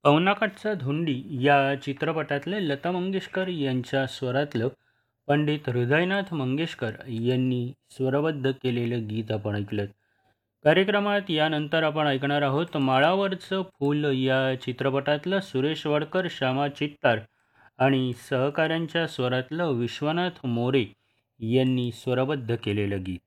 पवनाकाठचा धोंडी या चित्रपटातले लता मंगेशकर यांच्या स्वरातलं पंडित हृदयनाथ मंगेशकर यांनी स्वरबद्ध केलेलं गीत आपण ऐकलं. कार्यक्रमात यानंतर आपण ऐकणार आहोत माळावरचं फूल या चित्रपटातलं सुरेश वाडकर, श्यामा चित्तार आणि सहकाऱ्यांच्या स्वरातलं विश्वनाथ मोरे यांनी स्वरबद्ध केलेलं गीत.